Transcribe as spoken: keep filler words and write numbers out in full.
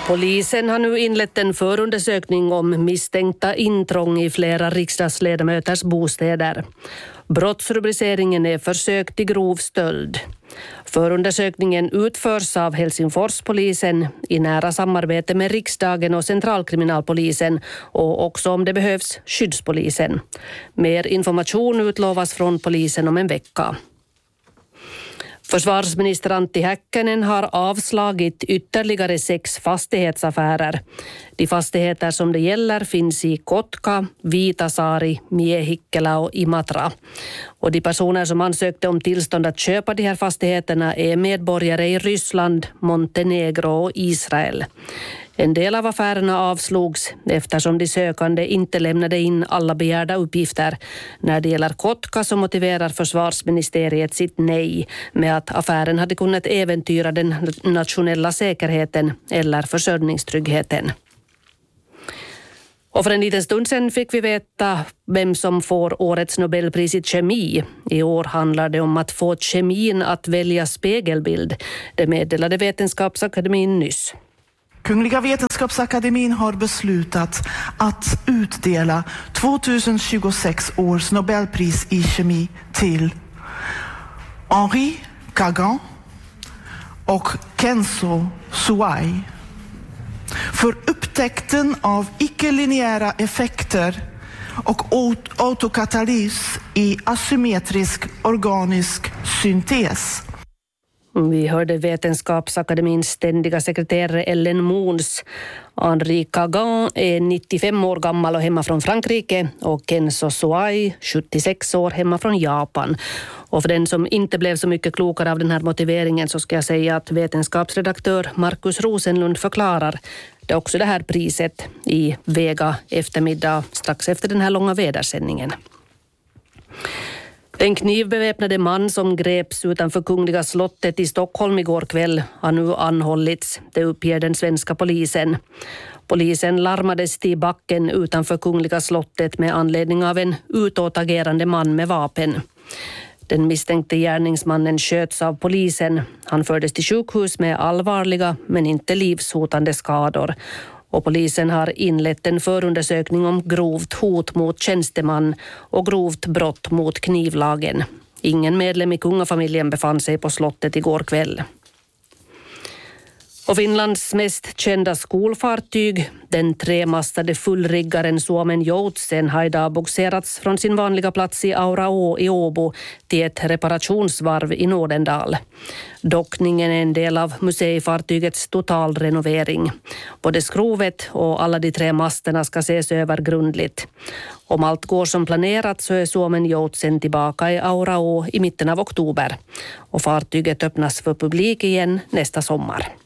Polisen har nu inlett en förundersökning om misstänkta intrång i flera riksdagsledamöters bostäder. Brottsrubriceringen är försök till grov stöld. Förundersökningen utförs av Helsingforspolisen i nära samarbete med riksdagen och centralkriminalpolisen och också om det behövs skyddspolisen. Mer information utlovas från polisen om en vecka. Försvarsminister Antti Häkkänen har avslagit ytterligare sex fastighetsaffärer. De fastigheter som det gäller finns i Kotka, Viitasaari, Miehikkälä och Imatra. Och de personer som ansökte om tillstånd att köpa de här fastigheterna är medborgare i Ryssland, Montenegro och Israel. En del av affärerna avslogs eftersom de sökande inte lämnade in alla begärda uppgifter. När det gäller Kotka så motiverar försvarsministeriet sitt nej med att affären hade kunnat äventyra den nationella säkerheten eller försörjningstryggheten. Och för en liten stund sedan fick vi veta vem som får årets Nobelpris i kemi. I år handlar det om att få kemin att välja spegelbild. Det meddelade Vetenskapsakademin nyss. Kungliga Vetenskapsakademin har beslutat att utdela tjugohundratjugosex års Nobelpris i kemi till Henri Kagan och Kenzo Suai för upptäckten av icke-linjära effekter och autokatalys i asymmetrisk organisk syntes. Vi hörde Vetenskapsakademins ständiga sekreterare Ellen Moons. Henri Kagan är nittiofem år gammal och hemma från Frankrike och Kenzo Suai, sjuttiosex år, hemma från Japan. Och för den som inte blev så mycket klokare av den här motiveringen så ska jag säga att vetenskapsredaktör Markus Rosenlund förklarar det också det här priset i Vega eftermiddag strax efter den här långa vädersändningen. Den knivbeväpnade man som greps utanför Kungliga slottet i Stockholm igår kväll har nu anhållits. Det uppger den svenska polisen. Polisen larmades till backen utanför Kungliga slottet med anledning av en utåtagerande man med vapen. Den misstänkte gärningsmannen sköts av polisen. Han fördes till sjukhus med allvarliga men inte livshotande skador. Och polisen har inlett en förundersökning om grovt hot mot tjänsteman och grovt brott mot knivlagen. Ingen medlem i kungafamiljen befann sig på slottet igår kväll. Och Finlands mest kända skolfartyg, den tremastade fullriggaren Suomen Joutsen, har idag bogserats från sin vanliga plats i Auraå i Åbo till ett reparationsvarv i Nordendal. Dockningen är en del av museifartygets totalrenovering. Både skrovet och alla de tre masterna ska ses över grundligt. Om allt går som planerat så är Suomen Joutsen tillbaka i Auraå i mitten av oktober. Och fartyget öppnas för publik igen nästa sommar.